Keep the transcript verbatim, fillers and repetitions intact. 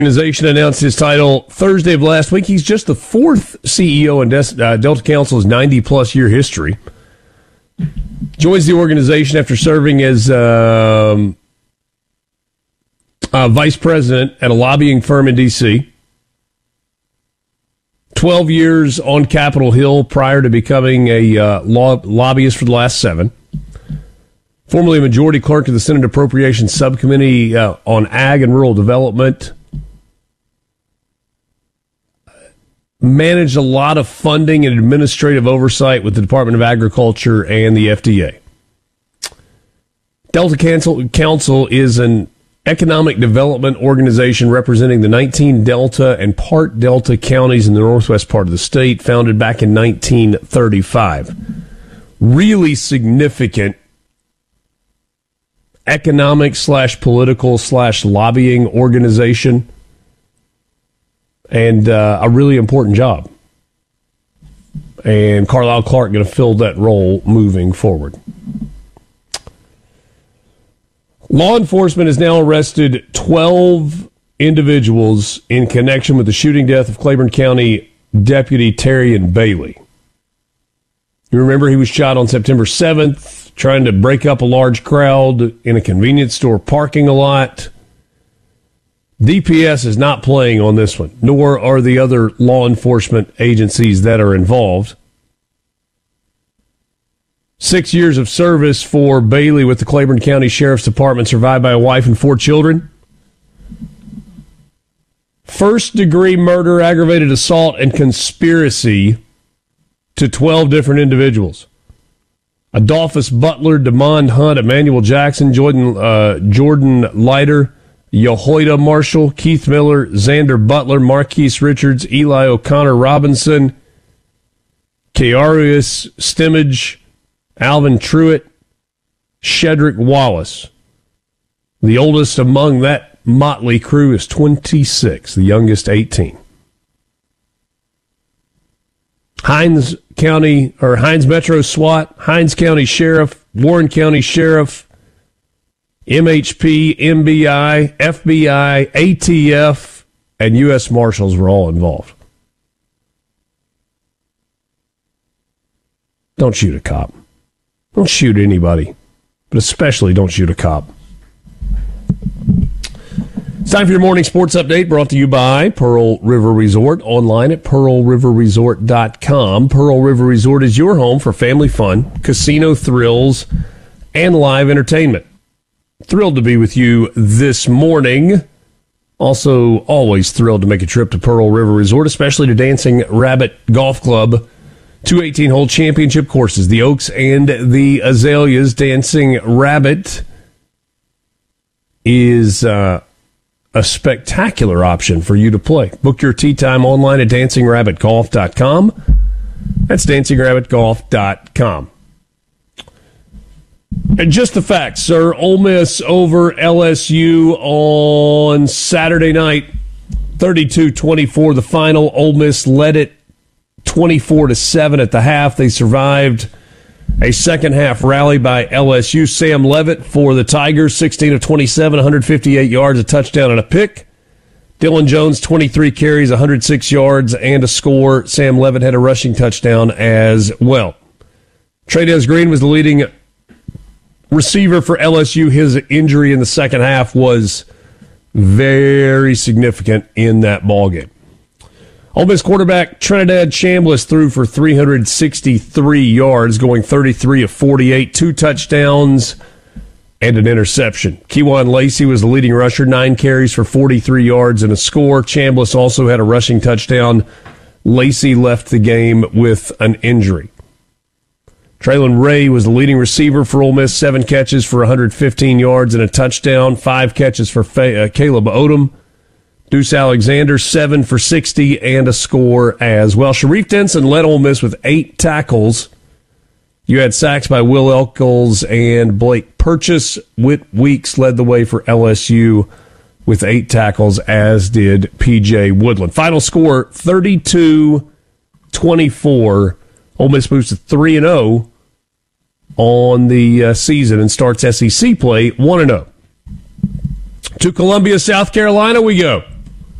Organization announced his title Thursday of last week. He's just the fourth C E O in Des- uh, Delta Council's ninety-plus year history. Joins the organization after serving as um, uh, vice president at a lobbying firm in D C twelve years on Capitol Hill prior to becoming a uh, law- lobbyist for the last seven. Formerly a majority clerk of the Senate Appropriations Subcommittee uh, on Ag and Rural Development. Managed a lot of funding and administrative oversight with the Department of Agriculture and the F D A. Delta Council, Council is an economic development organization representing the nineteen Delta and part Delta counties in the northwest part of the state, founded back in nineteen thirty-five. Really significant economic slash political slash lobbying organization. And uh, a really important job. And Carlisle Clark going to fill that role moving forward. Law enforcement has now arrested twelve individuals in connection with the shooting death of Claiborne County Deputy Terrion Bailey. You remember he was shot on September seventh, trying to break up a large crowd in a convenience store parking lot. D P S is not playing on this one, nor are the other law enforcement agencies that are involved. Six years of service for Bailey with the Claiborne County Sheriff's Department, survived by a wife and four children. First-degree murder, aggravated assault, and conspiracy to twelve different individuals. Adolphus Butler, Demond Hunt, Emmanuel Jackson, Jordan, uh, Jordan Leiter, Yehoida Marshall, Keith Miller, Xander Butler, Marquise Richards, Eli O'Connor Robinson, Kearius Stimmage, Alvin Truitt, Shedrick Wallace. The oldest among that motley crew is twenty-six, the youngest eighteen. Hines County, or Hines Metro SWAT, Hines County Sheriff, Warren County Sheriff, M H P, M B I, F B I, A T F, and U S Marshals were all involved. Don't shoot a cop. Don't shoot anybody, but especially don't shoot a cop. It's time for your morning sports update, brought to you by Pearl River Resort, online at pearl river resort dot com. Pearl River Resort is your home for family fun, casino thrills, and live entertainment. Thrilled to be with you this morning. Also, always thrilled to make a trip to Pearl River Resort, especially to Dancing Rabbit Golf Club. Two eighteen-hole championship courses, the Oaks and the Azaleas. Dancing Rabbit is uh, a spectacular option for you to play. Book your tee time online at dancing rabbit golf dot com. That's dancing rabbit golf dot com. And just the facts, sir. Ole Miss over L S U on Saturday night, thirty-two twenty-four the final. Ole Miss led it twenty-four to seven at the half. They survived a second half rally by L S U. Sam Levitt for the Tigers, sixteen of twenty-seven, one hundred fifty-eight yards, a touchdown and a pick. Dylan Jones, twenty-three carries, one hundred six yards and a score. Sam Levitt had a rushing touchdown as well. Trey'Dez Green was the leading receiver for L S U. His injury in the second half was very significant in that ballgame. Ole Miss quarterback Trinidad Chambliss threw for three hundred sixty-three yards, going thirty-three of forty-eight, two touchdowns and an interception. Kewan Lacey was the leading rusher, nine carries for forty-three yards and a score. Chambliss also had a rushing touchdown. Lacey left the game with an injury. Traylon Ray was the leading receiver for Ole Miss, seven catches for one hundred fifteen yards and a touchdown, five catches for Fa- uh, Caleb Odom. Deuce Alexander, seven for sixty and a score as well. Sharif Denson led Ole Miss with eight tackles. You had sacks by Will Elkels and Blake Purchase. Whit Weeks led the way for L S U with eight tackles, as did P J Woodland. Final score, thirty-two twenty-four. Ole Miss moves to three and oh on the uh, season and starts S E C play one and oh. To Columbia, South Carolina we go.